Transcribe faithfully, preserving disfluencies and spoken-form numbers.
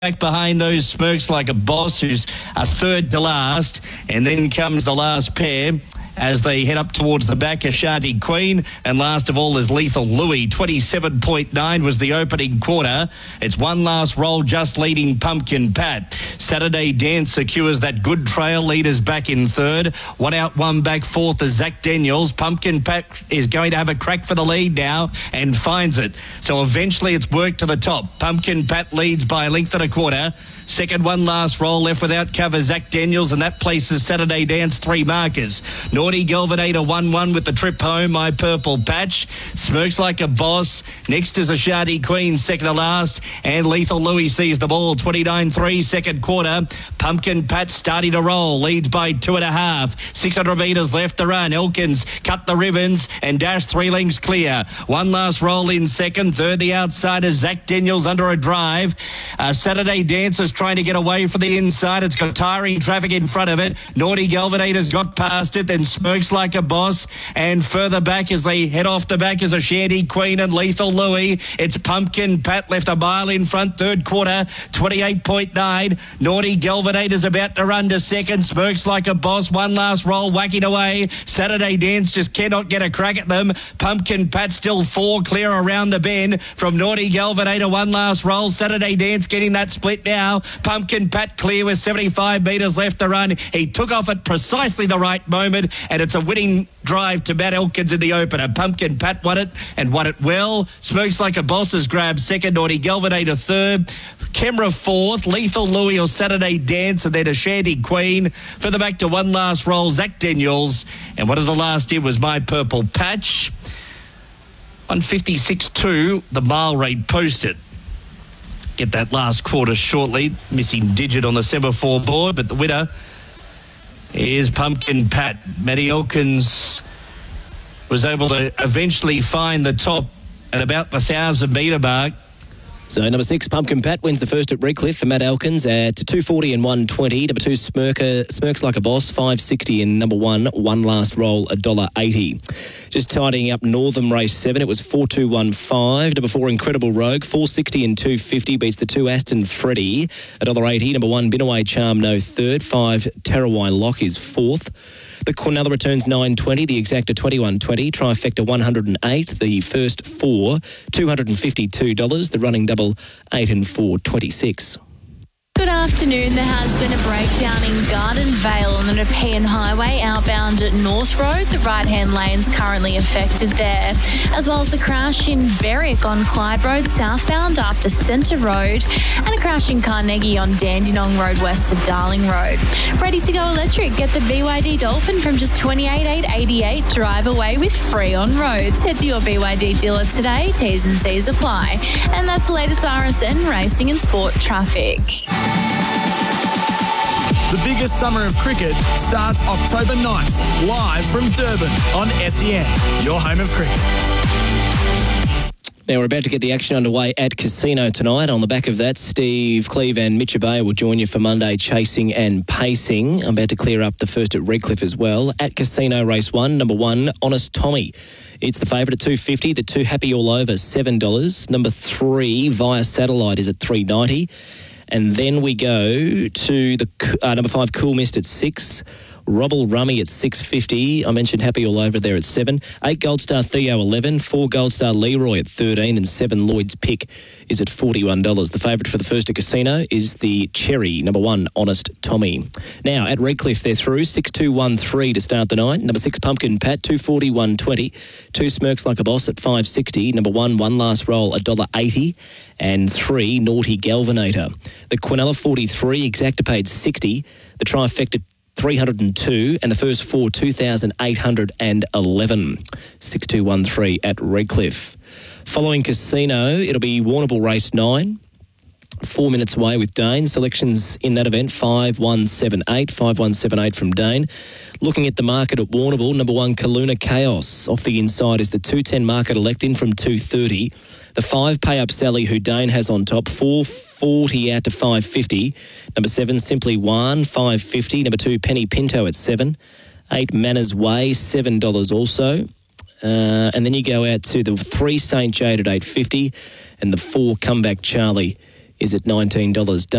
Back behind those Smirks Like a Boss, who's a third to last, and then comes the last pair as they head up towards the back. Ashanti Queen, and last of all is Lethal Louis. twenty-seven point nine was the opening quarter. It's one last roll, just leading Pumpkin Pat. Saturday Dance secures that good trail. Leaders back in third. One out, one back. Fourth is Zach Daniels. Pumpkin Pat is going to have a crack for the lead now and finds it. So eventually it's worked to the top. Pumpkin Pat leads by a length and a quarter. Second one last roll left without cover, Zach Daniels, and that places Saturday Dance three markers. Naughty Galvanator one one with the trip home, My Purple Patch. Smirks Like a Boss. Next is Ashanti Queen, second to last, and Lethal Louis sees the ball. twenty-nine three, second quarter. Pumpkin Patch starting to roll, leads by two and a half. six hundred metres left to run. Elkins cut the ribbons and dashed three lengths clear. One last roll in second. Third, the outsider, Zach Daniels under a drive. Uh, Saturday Dance is trying to get away from the inside. It's got tiring traffic in front of it. Naughty Galvanator's got past it, then Smirks Like a Boss, and further back as they head off the back is Ashanti Queen and Lethal Louis. It's Pumpkin Pat left a mile in front, third quarter, twenty-eight point nine. Naughty Galvanator's about to run to second. Smirks Like a Boss, one last roll, whacking away. Saturday Dance just cannot get a crack at them. Pumpkin Pat still four clear around the bend from Naughty Galvanator, one last roll. Saturday Dance getting that split now. Pumpkin Pat clear with seventy-five metres left to run. He took off at precisely the right moment, and it's a winning drive to Matt Elkins in the opener. Pumpkin Pat won it and won it well. Smirks Like a Boss has grabbed second. Naughty Galvanator third. Kemra fourth. Lethal Louis or Saturday Dance, and then Ashanti Queen. Further back to one last roll, Zach Daniels, and one of the last in was My Purple Patch. one fifty-six two, the mile rate posted. Get that last quarter shortly. Missing digit on the semaphore board, but the winner is Pumpkin Pat. Matty Elkins was able to eventually find the top at about the one thousand metre mark. So number six, Pumpkin Pat, wins the first at Redcliffe for Matt Elkins at two forty and one twenty. Number two, Smirker, Smirks Like a Boss, five sixty. And number one, one last roll, one dollar eighty. Just tidying up Northern Race seven, it was four two one five. Number four, Incredible Rogue, four sixty and two fifty, beats the two Aston Freddie, one dollar eighty. Number one, Binaway Charm, no third. Five, Terrawine Lock is fourth. The Cornella returns nine twenty, the Exacta twenty-one twenty, Trifecta one hundred eight, the first four, two hundred fifty-two dollars, the running double eight and four, twenty-six. Good afternoon. There has been a breakdown in Garden Vale on the Nepean Highway outbound at North Road. The right-hand lane's currently affected there, as well as a crash in Berwick on Clyde Road southbound after Centre Road, and a crash in Carnegie on Dandenong Road west of Darling Road. Ready to go electric? Get the B Y D Dolphin from just twenty-eight thousand eight hundred eighty-eight. Drive away with free on roads. Head to your B Y D dealer today. T's and C's apply. And that's the latest R S N racing and sport traffic. The biggest summer of cricket starts October ninth, live from Durban on S E N, your home of cricket. Now, we're about to get the action underway at Casino tonight. On the back of that, Steve Cleve and Mitch Abaya will join you for Monday Chasing and Pacing. I'm about to clear up the first at Redcliffe as well. At Casino, race one, number one, Honest Tommy. It's the favourite at two fifty. The two, Happy All Over, seven dollars. Number three, Via Satellite, is at three ninety. And then we go to the uh, number five, Cool Mist at six. Robble Rummy at six fifty. I mentioned Happy All Over there at seven. eight Gold Star Theo eleven. four Gold Star Leroy at thirteen. And seven Lloyd's Pick is at forty-one dollars. The favourite for the first at Casino is the Cherry, number one, Honest Tommy. Now, at Redcliffe, they're through. six two one three to start the night. Number six, Pumpkin Pat, two forty, one twenty. two Smirks Like a Boss at five sixty. Number one, One Last Roll, one dollar eighty. And three, Naughty Galvanator. The Quinella forty-three, Exacta paid sixty. The Trifecta three hundred two, and the first four, two thousand eight hundred eleven. six two one three at Redcliffe. Following Casino, it'll be Warrnambool Race nine. Four minutes away with Dane. Selections in that event, five one seven eight. five one seven eight from Dane. Looking at the market at Warrnambool, number one, Kaluna Chaos. Off the inside is the two ten Market Elect in from two thirty. The five, Pay Up Sally, who Dane has on top, four forty out to five fifty. Number seven, Simply One, five fifty. Number two, Penny Pinto at seven. Eight, Manners Way, seven dollars also. Uh, and then you go out to the three, Saint Jade at eight fifty. And the four, Comeback Charlie, is at nineteen dollars.